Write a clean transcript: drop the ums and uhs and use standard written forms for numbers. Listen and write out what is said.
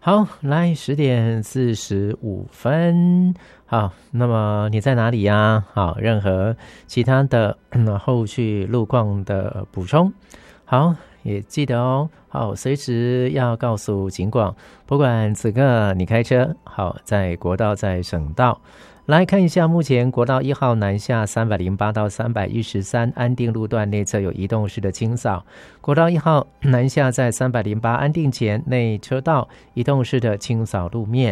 好，来10:45。好，那么你在哪里呀？好，任何其他的后续路况的补充，好，也记得哦。好，随时要告诉警广，不管此刻你开车，好，在国道在省道。来看一下，目前国道1号南下308到313安定路段内侧有移动式的清扫，国道1号南下在308安定前内车道移动式的清扫路面。